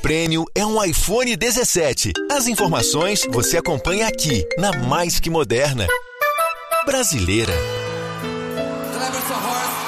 prêmio é um iPhone 17. As informações você acompanha aqui, na Mais Que Moderna. Brasileira. Clever Horse.